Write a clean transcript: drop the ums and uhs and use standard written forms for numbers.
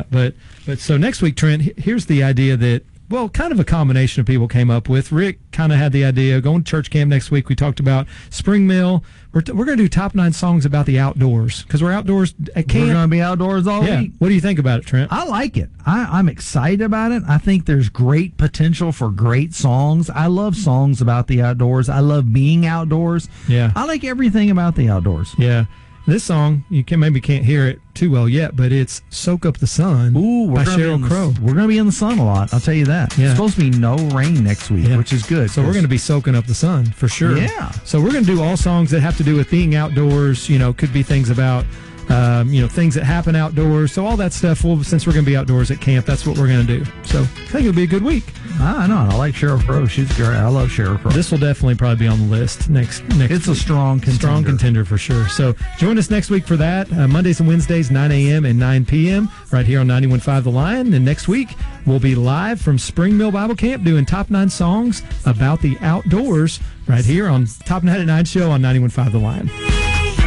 that. But so next week, Trent, here's the idea that, well, kind of a combination of people came up with. Rick kind of had the idea going to church camp next week. We talked about Spring Mill. We're going to do top 9 songs about the outdoors because we're outdoors at camp. We're going to be outdoors all week. What do you think about it, Trent? I like it. I'm excited about it. I think there's great potential for great songs. I love songs about the outdoors. I love being outdoors. Yeah. I like everything about the outdoors. Yeah. This song, you maybe can't hear it too well yet, but it's Soak Up the Sun by Sheryl Crow. We're going to be in the sun a lot, I'll tell you that. Yeah. It's supposed to be no rain next week, which is good. So we're going to be soaking up the sun for sure. Yeah. So we're going to do all songs that have to do with being outdoors. Could be things about, things that happen outdoors. So all that stuff, since we're going to be outdoors at camp, that's what we're going to do. So I think it'll be a good week. I know. I like Sheryl Crow. She's great. I love Sheryl Crow. This will definitely probably be on the list next It's week. A strong contender. Strong contender for sure. So join us next week for that. Mondays and Wednesdays, 9 a.m. and 9 p.m. right here on 91.5 The Lion. And next week, we'll be live from Spring Mill Bible Camp doing top 9 songs about the outdoors right here on Top 9 at 9 show on 91.5 The Lion.